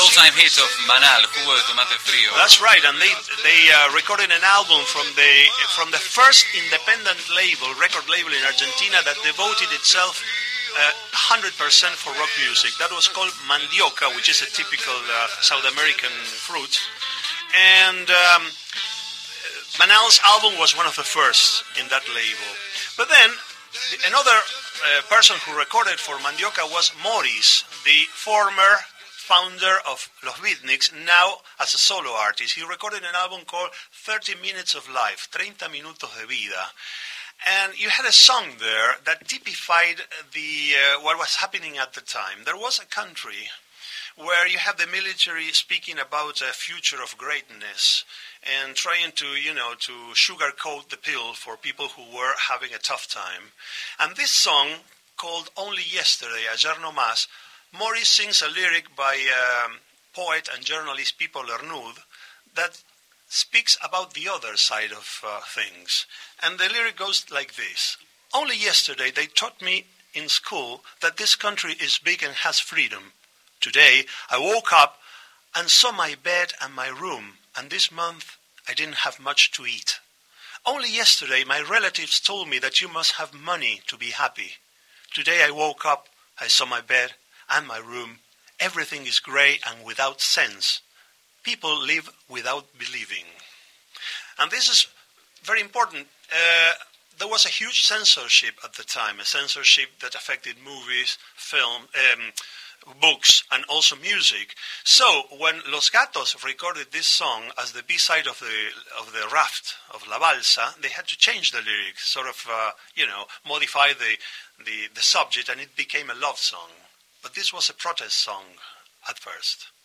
all-time hit of Manal, Jugo de Tomate Frío. That's right, and they recorded an album from the first independent record label in Argentina that devoted itself 100% for rock music. That was called Mandioca, which is a typical South American fruit. And Manal's album was one of the first in that label. But then, another person who recorded for Mandioca was Morris, the former founder of Los Beatniks, now as a solo artist. He recorded an album called 30 Minutes of Life, 30 Minutos de Vida. And you had a song there that typified what was happening at the time. There was a country where you have the military speaking about a future of greatness and trying to sugarcoat the pill for people who were having a tough time. And this song, called Only Yesterday, Ayer No Más, Morris sings a lyric by poet and journalist Pipo Lernud that speaks about the other side of things. And the lyric goes like this. Only yesterday they taught me in school that this country is big and has freedom. Today I woke up and saw my bed and my room, and this month I didn't have much to eat. Only yesterday my relatives told me that you must have money to be happy. Today I woke up, I saw my bed and my room. Everything is grey and without sense. People live without believing. And this is very important. There was a huge censorship at the time, a censorship that affected movies, film, books, and also music. So when Los Gatos recorded this song as the B-side of the Raft of La Balsa, they had to change the lyrics, sort of, modify the subject, and it became a love song. But this was a protest song at first.